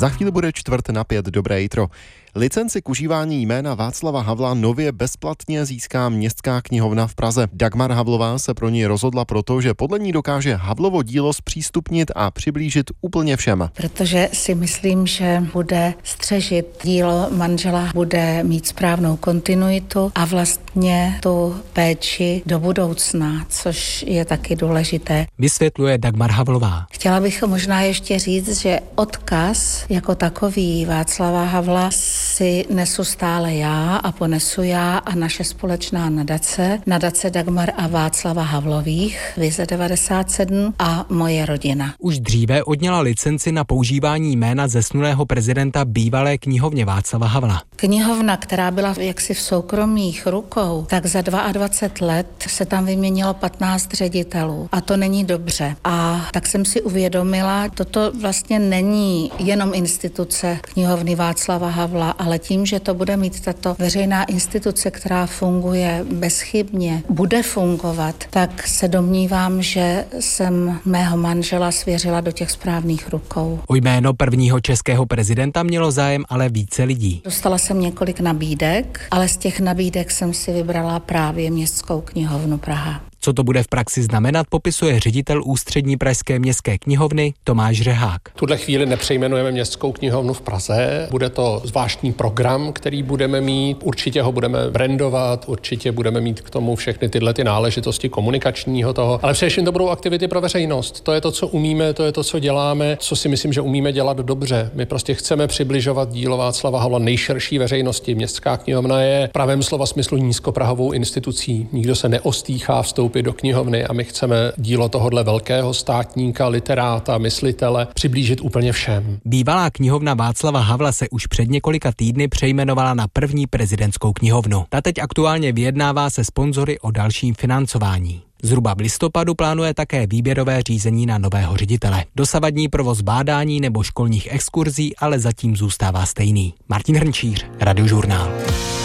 Za chvíli bude 4:45, dobré jitro. Licenci k užívání jména Václava Havla nově bezplatně získá Městská knihovna v Praze. Dagmar Havlová se pro ní rozhodla proto, že podle ní dokáže Havlovo dílo zpřístupnit a přiblížit úplně všem. Protože si myslím, že bude střežit dílo manžela, bude mít správnou kontinuitu a vlastně tu péči do budoucna, což je taky důležité. Vysvětluje Dagmar Havlová. Chtěla bych možná ještě říct, že odkaz jako takový Václava Havla si nesu stále já a ponesu já a naše společná nadace Dagmar a Václava Havlových, Vize 97 a moje rodina. Už dříve odněla licenci na používání jména zesnulého prezidenta bývalé knihovně Václava Havla. Knihovna, která byla jaksi v soukromých rukou, tak za 22 let se tam vyměnilo 15 ředitelů a to není dobře. A tak jsem si uvědomila, toto vlastně není jenom instituce knihovny Václava Havla, ale tím, že to bude mít tato veřejná instituce, která funguje bezchybně, bude fungovat, tak se domnívám, že jsem mého manžela svěřila do těch správných rukou. O jméno prvního českého prezidenta mělo zájem ale více lidí. Dostala jsem několik nabídek, ale z těch nabídek jsem si vybrala právě Městskou knihovnu Praha. Co to bude v praxi znamenat, popisuje ředitel Ústřední pražské městské knihovny Tomáš Řehák. V tuhle chvíli nepřejmenujeme Městskou knihovnu v Praze. Bude to zvláštní program, který budeme mít. Určitě ho budeme brandovat, určitě budeme mít k tomu všechny tyhle náležitosti komunikačního toho. Ale především to budou aktivity pro veřejnost. To je to, co umíme, to je to, co děláme, co si myslím, že umíme dělat dobře. My prostě chceme přibližovat dílo Václava Havla nejširší veřejnosti. Městská knihovna je v pravém slova smyslu nízkoprahovou institucí. Nikdo se neostýchá vstoupit do knihovny a my chceme dílo tohodle velkého státníka, literáta, myslitele přiblížit úplně všem. Bývalá knihovna Václava Havla se už před několika týdny přejmenovala na první prezidentskou knihovnu. Ta teď aktuálně vyjednává se sponzory o dalším financování. Zhruba v listopadu plánuje také výběrové řízení na nového ředitele. Dosavadní provoz bádání nebo školních exkurzí ale zatím zůstává stejný. Martin Hrnčíř, Radiožurnál.